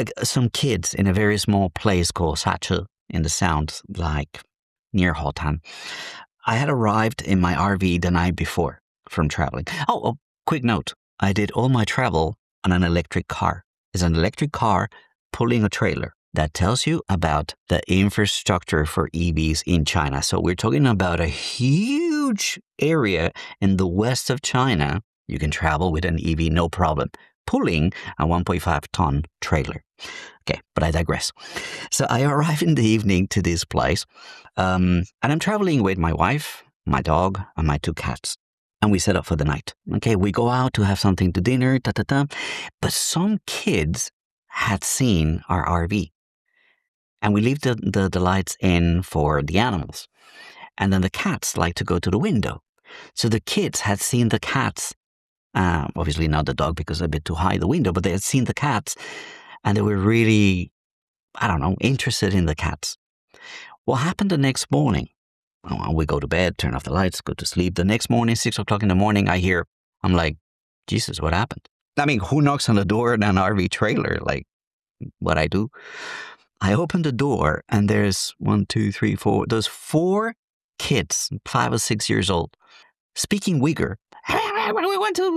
some kids in a very small place called Sache in the Sound, like near Hotan. I had arrived in my RV the night before from traveling. Oh, quick note. I did all my travel on an electric car. It's an electric car pulling a trailer. That tells you about the infrastructure for EVs in China. So we're talking about a huge area in the west of China. You can travel with an EV, no problem, pulling a 1.5-ton trailer. Okay, but I digress. So I arrive in the evening to this place, and I'm traveling with my wife, my dog, and my 2 cats. And we set up for the night. Okay, we go out to have something to dinner, but some kids had seen our RV. And we leave the lights in for the animals. And then the cats like to go to the window. So the kids had seen the cats, obviously not the dog because they're a bit too high the window, but they had seen the cats and they were really, interested in the cats. What happened the next morning? Well, we go to bed, turn off the lights, go to sleep. The next morning, 6 o'clock in the morning, I'm like, Jesus, what happened? I mean, who knocks on the door in an RV trailer? Like, what I do? I open the door and there's 1, 2, 3, 4. There's 4 kids, 5 or 6 years old, speaking Uyghur. We went to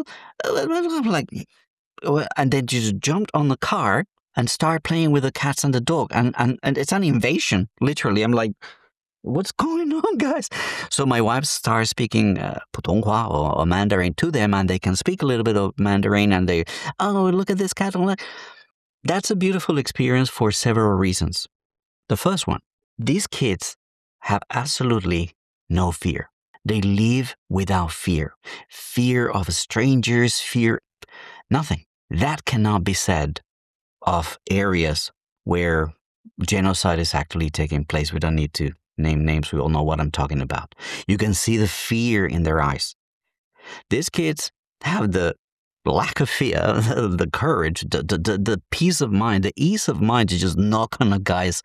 and they just jumped on the car and start playing with the cats and the dog, and it's an invasion, literally. I'm like, what's going on, guys? So my wife starts speaking Putonghua or Mandarin to them, and they can speak a little bit of Mandarin, and they, look at this cat. That's a beautiful experience for several reasons. The first one, these kids have absolutely no fear. They live without fear. Fear of strangers, nothing. That cannot be said of areas where genocide is actually taking place. We don't need to name names. We all know what I'm talking about. You can see the fear in their eyes. These kids have the lack of fear, the courage, the peace of mind, the ease of mind to just knock on a guy's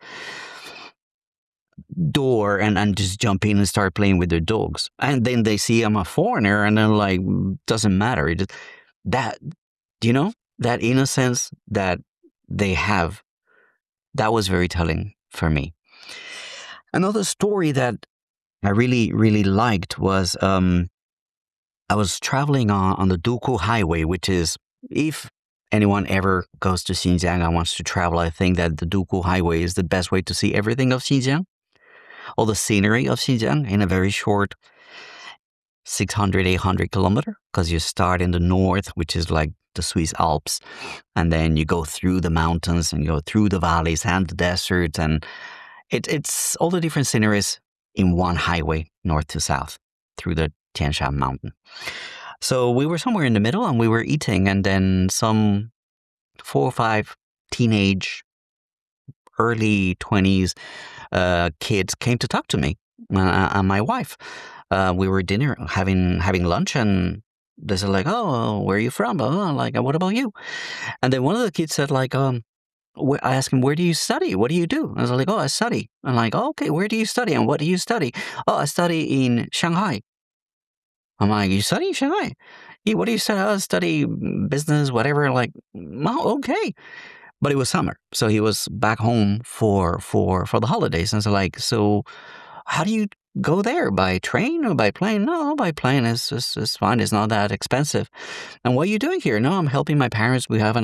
door and just jump in and start playing with their dogs. And then they see I'm a foreigner and they're like, doesn't matter. That innocence that they have, that was very telling for me. Another story that I really, really liked was I was traveling on the Duku Highway, which is, if anyone ever goes to Xinjiang and wants to travel, I think that the Duku Highway is the best way to see everything of Xinjiang, all the scenery of Xinjiang in a very short 600, 800 kilometer, because you start in the north, which is like the Swiss Alps, and then you go through the mountains and you go through the valleys and the deserts, and it's all the different sceneries in one highway, north to south, through the Tian Shan Mountain. So we were somewhere in the middle and we were eating, and then some 4 or 5 teenage, early 20s kids came to talk to me and my wife. We were dinner having lunch, and they said like, "Oh, where are you from?" Like, "What about you?" And then one of the kids said like, I asked him, "Where do you study? What do you do?" I was like, "Oh, I study." I'm like, "Oh, okay, where do you study and what do you study?" "Oh, I study in Shanghai." I'm like, "You study in Shanghai? Yeah, what do you study?" "I study business, whatever." Like, "Oh, okay." But it was summer, so he was back home for the holidays. And so like, "So how do you go there? By train or by plane?" "No, by plane. It's fine. It's not that expensive." "And what are you doing here?" "No, I'm helping my parents. We have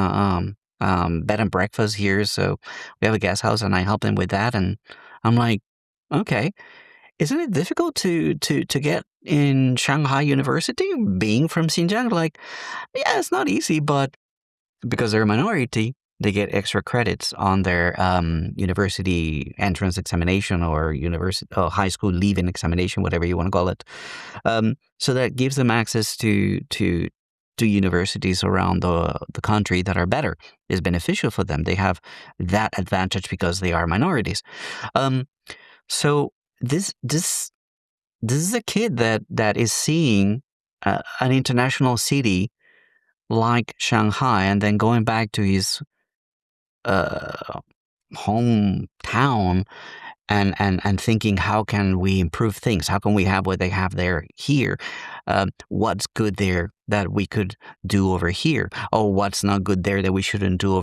bed and breakfast here, so we have a guest house, and I help them with that." And I'm like, "Okay, isn't it difficult to get in Shanghai University being from Xinjiang?" Like, "Yeah, it's not easy, but because they're a minority, they get extra credits on their university entrance examination or university or high school leaving examination, whatever you want to call it. So that gives them access to universities around the country that are better. Is beneficial for them. They have that advantage because they are minorities. So this is a kid that is seeing an international city like Shanghai, and then going back to his hometown and thinking, how can we improve things? How can we have what they have there here? What's good there that we could do over here? Or what's not good there that we shouldn't do